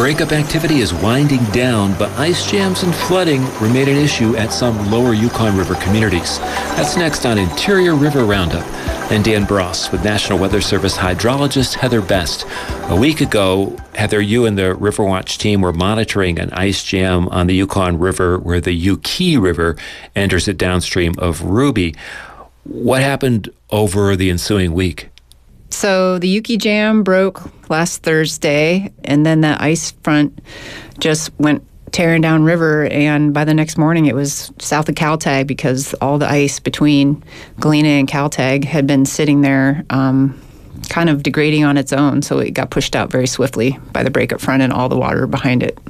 Breakup activity is winding down, but ice jams and flooding remain an issue at some lower Yukon River communities. That's next on Interior River Roundup. And Dan Bross with National Weather Service hydrologist Heather Best. A week ago, Heather, you and the Riverwatch team were monitoring an ice jam on the Yukon River where the Yuki River enters it downstream of Ruby. What happened over the ensuing week? So the Yuki Jam broke last Thursday, and then the ice front just went tearing down river, and by the next morning it was south of Kaltag because all the ice between Galena and Kaltag had been sitting there kind of degrading on its own, so it got pushed out very swiftly by the breakup front and all the water behind it.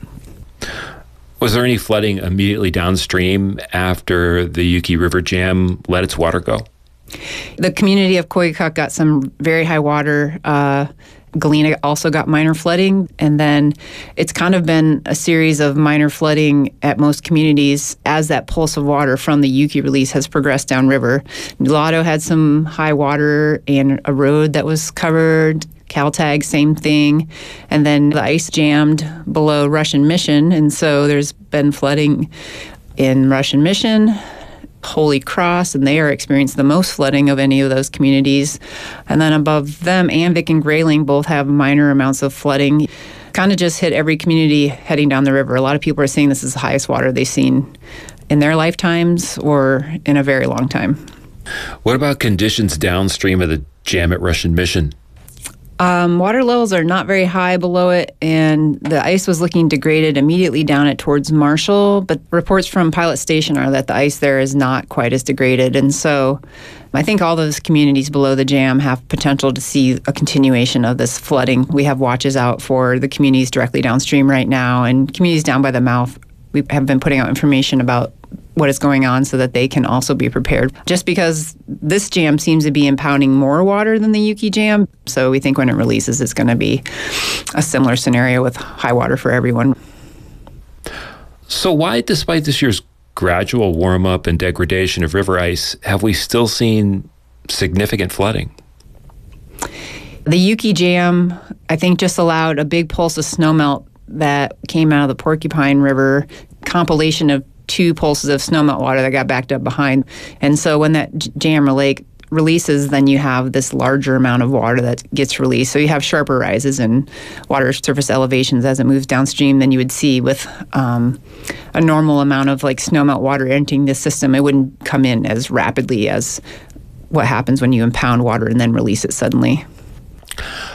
Was there any flooding immediately downstream after the Yuki River Jam let its water go? The community of Koyukuk got some very high water. Galena also got minor flooding, and then it's kind of been a series of minor flooding at most communities as that pulse of water from the Yuki release has progressed downriver. Nulato had some high water and a road that was covered. Kaltag, same thing. And then the ice jammed below Russian Mission, and so there's been flooding in Russian Mission, Holy Cross, and they are experiencing the most flooding of any of those communities. And then above them, Anvik and Grayling both have minor amounts of flooding. Kind of just hit every community heading down the river. A lot of people are saying this is the highest water they've seen in their lifetimes or in a very long time. What about conditions downstream of the jam at Russian Mission? Water levels are not very high below it, and the ice was looking degraded immediately down it towards Marshall, but reports from Pilot Station are that the ice there is not quite as degraded, and so I think all those communities below the jam have potential to see a continuation of this flooding. We have watches out for the communities directly downstream right now, and communities down by the mouth. We have been putting out information about what is going on so that they can also be prepared. Just because this jam seems to be impounding more water than the Yuki Jam, so we think when it releases it's going to be a similar scenario with high water for everyone. So why, despite this year's gradual warm-up and degradation of river ice, have we still seen significant flooding? The Yuki Jam, I think, just allowed a big pulse of snowmelt that came out of the Porcupine River, compilation of two pulses of snowmelt water that got backed up behind. And so when that jam or lake releases, then you have this larger amount of water that gets released. So you have sharper rises in water surface elevations as it moves downstream than you would see with a normal amount of like snowmelt water entering the system. It wouldn't come in as rapidly as what happens when you impound water and then release it suddenly.